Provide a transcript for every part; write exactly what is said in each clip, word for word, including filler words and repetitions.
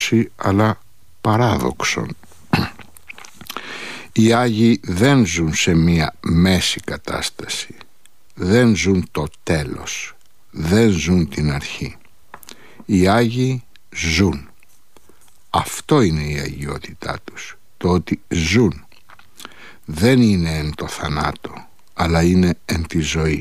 παράδοξη, αλλά παράδοξον. Οι Άγιοι δεν ζουν σε μία μέση κατάσταση, δεν ζουν το τέλος, δεν ζουν την αρχή. Οι Άγιοι ζουν. Αυτό είναι η αγιότητά τους, το ότι ζουν. Δεν είναι εν το θανάτο, αλλά είναι εν τη ζωή.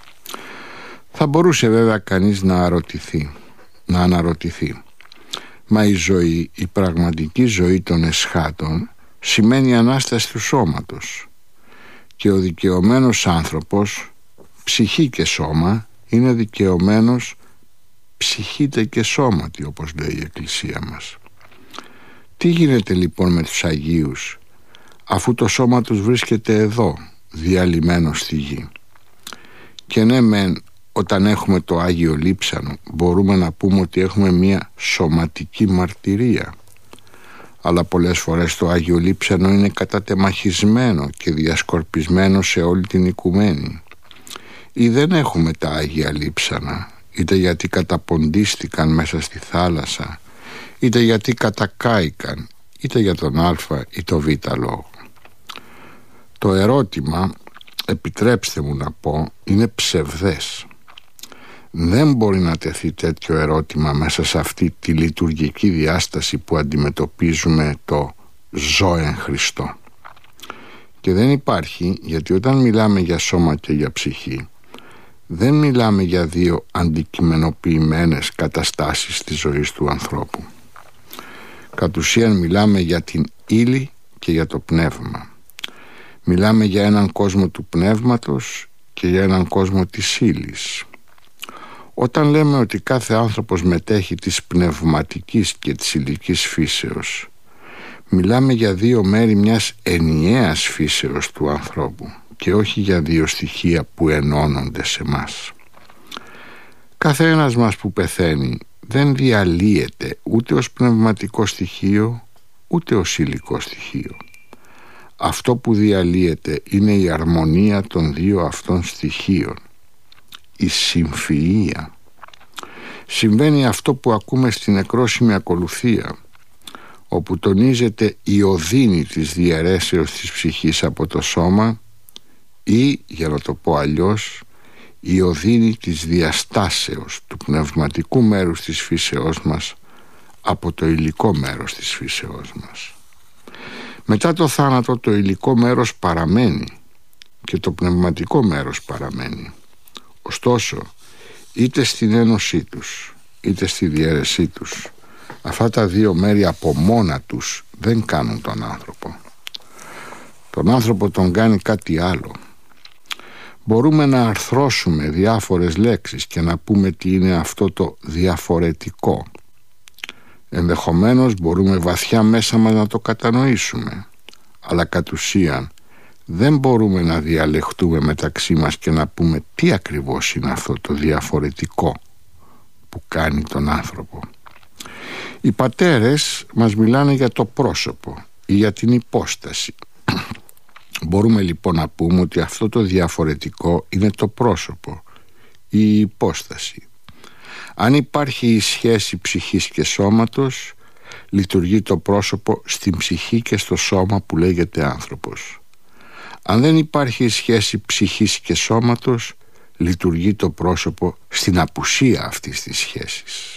Θα μπορούσε βέβαια κανείς να αρωτηθεί, να αναρωτηθεί, μα η ζωή, η πραγματική ζωή των εσχάτων σημαίνει ανάσταση του σώματος, και ο δικαιωμένος άνθρωπος, ψυχή και σώμα, είναι δικαιωμένος ψυχήτε και σώματι, όπως λέει η Εκκλησία μας. Τι γίνεται λοιπόν με τους Αγίους, αφού το σώμα τους βρίσκεται εδώ, διαλυμένο στη γη? Και ναι μεν, όταν έχουμε το Άγιο Λείψανο, μπορούμε να πούμε ότι έχουμε μια σωματική μαρτυρία, αλλά πολλές φορές το Άγιο Λείψανο είναι κατατεμαχισμένο και διασκορπισμένο σε όλη την οικουμένη. Ή δεν έχουμε τα Άγια Λείψανα, είτε γιατί καταποντίστηκαν μέσα στη θάλασσα, είτε γιατί κατακάηκαν, είτε για τον α ή το β λόγο. Το ερώτημα, επιτρέψτε μου να πω, είναι ψευδές. Δεν μπορεί να τεθεί τέτοιο ερώτημα μέσα σε αυτή τη λειτουργική διάσταση που αντιμετωπίζουμε το «ζω εν Χριστώ». Και δεν υπάρχει, γιατί όταν μιλάμε για σώμα και για ψυχή, δεν μιλάμε για δύο αντικειμενοποιημένες καταστάσεις της ζωής του ανθρώπου. Κατ' ουσίαν μιλάμε για την ύλη και για το πνεύμα. Μιλάμε για έναν κόσμο του πνεύματος και για έναν κόσμο της ύλης. Όταν λέμε ότι κάθε άνθρωπος μετέχει της πνευματικής και της υλικής φύσεως, μιλάμε για δύο μέρη μιας ενιαίας φύσεως του ανθρώπου και όχι για δύο στοιχεία που ενώνονται σε μας. Κάθε ένας μας που πεθαίνει δεν διαλύεται ούτε ως πνευματικό στοιχείο ούτε ως υλικό στοιχείο. Αυτό που διαλύεται είναι η αρμονία των δύο αυτών στοιχείων, η συμφυΐα. Συμβαίνει αυτό που ακούμε στην νεκρόσιμη ακολουθία, όπου τονίζεται η οδύνη της διαιρέσεως της ψυχής από το σώμα, ή, για να το πω αλλιώς, η οδύνη της διαστάσεως του πνευματικού μέρους της φύσεώς μας από το υλικό μέρος της φύσεώς μας. Μετά το θάνατο το υλικό μέρος παραμένει και το πνευματικό μέρος παραμένει. Ωστόσο, είτε στην ένωσή τους είτε στη διαίρεσή τους, αυτά τα δύο μέρη από μόνα τους δεν κάνουν τον άνθρωπο. Τον άνθρωπο τον κάνει κάτι άλλο. Μπορούμε να αρθρώσουμε διάφορες λέξεις και να πούμε τι είναι αυτό το διαφορετικό. Ενδεχομένως μπορούμε βαθιά μέσα μας να το κατανοήσουμε, αλλά κατ' ουσίαν δεν μπορούμε να διαλεχτούμε μεταξύ μας και να πούμε τι ακριβώς είναι αυτό το διαφορετικό που κάνει τον άνθρωπο. Οι πατέρες μας μιλάνε για το πρόσωπο ή για την υπόσταση. Μπορούμε λοιπόν να πούμε ότι αυτό το διαφορετικό είναι το πρόσωπο ή η υπόσταση. Αν υπάρχει η σχέση ψυχής και σώματος, λειτουργεί το πρόσωπο στην ψυχή και στο σώμα που λέγεται άνθρωπος. Αν δεν υπάρχει η σχέση ψυχής και σώματος, λειτουργεί το πρόσωπο στην απουσία αυτής της σχέσης.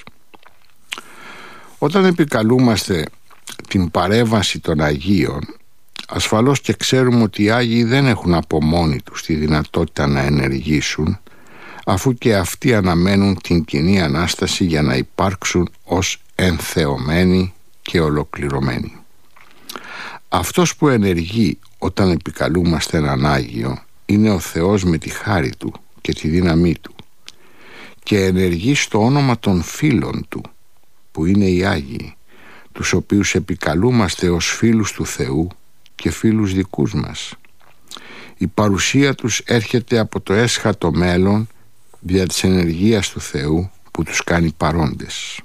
Όταν επικαλούμαστε την παρέμβαση των Αγίων, ασφαλώς και ξέρουμε ότι οι Άγιοι δεν έχουν από μόνοι τους τη δυνατότητα να ενεργήσουν, αφού και αυτοί αναμένουν την κοινή Ανάσταση για να υπάρξουν ως ενθεωμένοι και ολοκληρωμένοι. Αυτός που ενεργεί όταν επικαλούμαστε έναν Άγιο είναι ο Θεός με τη χάρη Του και τη δύναμή Του, και ενεργεί στο όνομα των φίλων Του, που είναι οι Άγιοι, τους οποίους επικαλούμαστε ως φίλους του Θεού και φίλους δικούς μας. Η παρουσία τους έρχεται από το έσχατο μέλλον δια της ενεργείας του Θεού που τους κάνει παρόντες.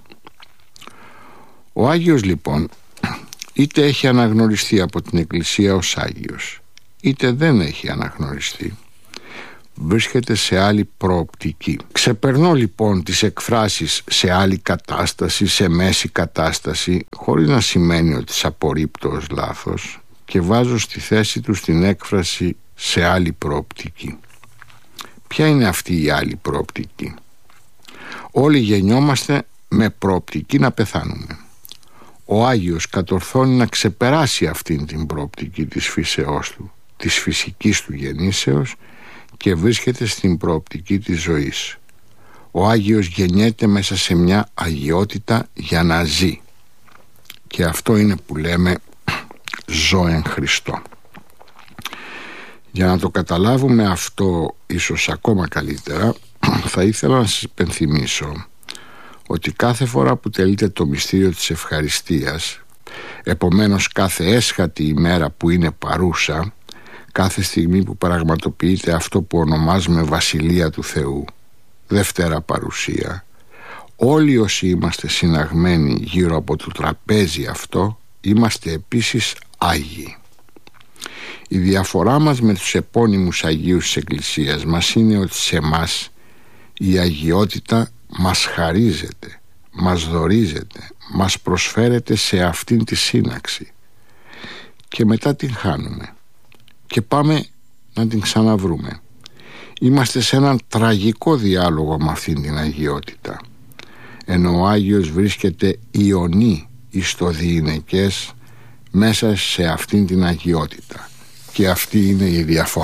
Ο Άγιος λοιπόν είτε έχει αναγνωριστεί από την Εκκλησία ως Άγιος, είτε δεν έχει αναγνωριστεί, βρίσκεται σε άλλη προοπτική. Ξεπερνώ λοιπόν τις εκφράσεις σε άλλη κατάσταση, σε μέση κατάσταση, χωρίς να σημαίνει ότι τις απορρίπτω ως λάθος, και βάζω στη θέση τους την έκφραση σε άλλη προοπτική. Ποια είναι αυτή η άλλη προοπτική? Όλοι γεννιόμαστε με προοπτική να πεθάνουμε. Ο Άγιος κατορθώνει να ξεπεράσει αυτήν την προοπτική της φύσεώς του, της φυσικής του γεννήσεως, και βρίσκεται στην προοπτική της ζωής. Ο Άγιος γεννιέται μέσα σε μια αγιότητα για να ζει, και αυτό είναι που λέμε ζω εν Χριστώ. Για να το καταλάβουμε αυτό ίσως ακόμα καλύτερα, θα ήθελα να σας υπενθυμίσω ότι κάθε φορά που τελείται το μυστήριο της ευχαριστίας, επομένως κάθε έσχατη ημέρα που είναι παρούσα, κάθε στιγμή που πραγματοποιείται αυτό που ονομάζουμε Βασιλεία του Θεού, Δευτέρα Παρουσία, όλοι όσοι είμαστε συναγμένοι γύρω από το τραπέζι αυτό, είμαστε επίσης Άγιοι. Η διαφορά μας με τους επώνυμους Αγίους της Εκκλησίας μας είναι ότι σε εμάς η αγιότητα μας χαρίζεται, μας δωρίζεται, μας προσφέρεται σε αυτήν τη σύναξη, και μετά την χάνουμε και πάμε να την ξαναβρούμε. Είμαστε σε έναν τραγικό διάλογο με αυτήν την αγιότητα, ενώ ο Άγιος βρίσκεται ιονή εις το διηνεκές μέσα σε αυτήν την αγιότητα, και αυτή είναι η διαφορά.